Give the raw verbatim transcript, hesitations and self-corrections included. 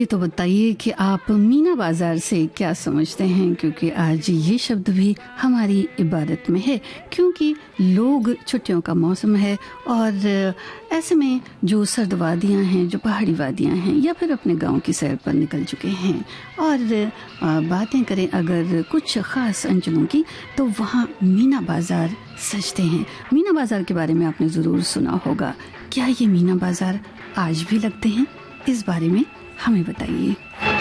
ये तो बताइए कि आप मीना बाजार से क्या समझते हैं, क्योंकि आज ये शब्द भी हमारी इबादत में है, क्योंकि लोग छुट्टियों का मौसम है और ऐसे में जो सर्द वादियाँ हैं, जो पहाड़ी वादियाँ हैं, या फिर अपने गांव की सैर पर निकल चुके हैं और बातें करें अगर कुछ ख़ास अंचलों की, तो वहाँ मीना बाजार सजते हैं। मीना बाजार के बारे में आपने ज़रूर सुना होगा। क्या ये मीना बाजार आज भी लगते हैं? इस बारे में हमें बताइए।